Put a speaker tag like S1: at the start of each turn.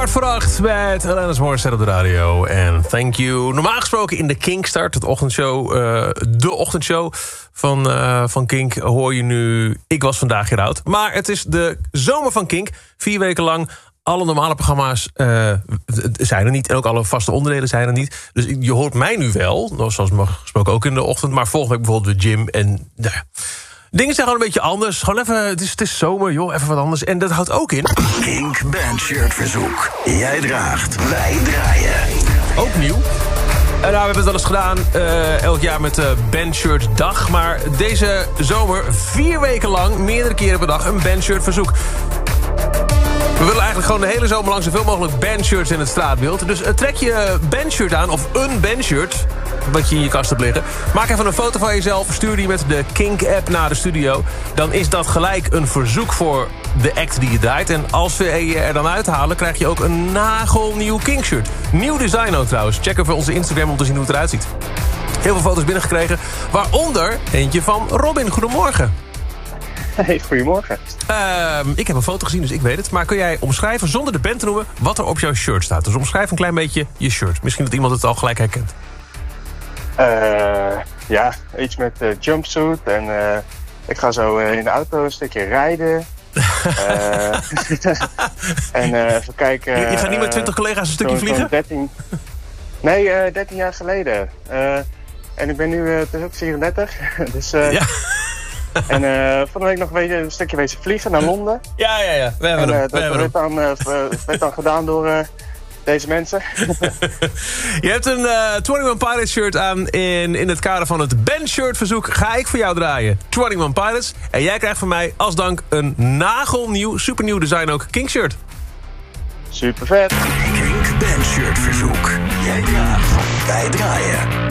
S1: Voor 8 met Alanis Morissette op de radio. En thank you. Normaal gesproken in de Kinkstart, de ochtendshow van Kink, hoor je nu Ik was vandaag hier oud. Maar het is de zomer van Kink. 4 weken lang. Alle normale programma's zijn er niet. En ook alle vaste onderdelen zijn er niet. Dus je hoort mij nu wel, zoals gesproken ook in de ochtend. Maar volgende week bijvoorbeeld de gym. En dingen zijn gewoon een beetje anders. Gewoon even, het is zomer, joh, even wat anders. En dat houdt ook in
S2: Kink Bandshirt verzoek. Jij draagt, wij draaien.
S1: Ook nieuw. We hebben het wel eens gedaan, elk jaar met de Bandshirt dag. Maar deze zomer 4 weken lang, meerdere keren per dag, een Bandshirt verzoek. We willen eigenlijk gewoon de hele zomer lang zoveel mogelijk bandshirts in het straatbeeld. Dus trek je bandshirt aan, of een bandshirt, wat je in je kast hebt liggen. Maak even een foto van jezelf, stuur die met de Kink-app naar de studio. Dan is dat gelijk een verzoek voor de act die je draait. En als we je er dan uithalen, krijg je ook een nagelnieuw Kink-shirt. Nieuw design ook trouwens. Check even onze Instagram om te zien hoe het eruit ziet. Heel veel foto's binnengekregen, waaronder eentje van Robin. Goedemorgen.
S3: Hey, goedemorgen.
S1: Ik heb een foto gezien, dus ik weet het. Maar kun jij omschrijven, zonder de band te noemen, wat er op jouw shirt staat? Dus omschrijf een klein beetje je shirt. Misschien dat iemand het al gelijk herkent.
S3: Ja, iets met jumpsuit. En ik ga zo in de auto een stukje rijden. En even kijken...
S1: Je gaat niet met 20 collega's een stukje vliegen?
S3: 13 jaar geleden. En ik ben nu 34. Dus... Ja. En van de week nog een stukje wezen vliegen naar Londen.
S1: Ja. We hebben hem.
S3: Dat werd dan gedaan door deze mensen.
S1: Je hebt een 21 Pilots shirt aan in het kader van het Bandshirt verzoek. Ga ik voor jou draaien. 21 Pilots. En jij krijgt van mij als dank een nagelnieuw, supernieuw design ook Kink shirt.
S3: Super vet.
S2: Kink Bandshirt verzoek. Jij draagt, wij draaien.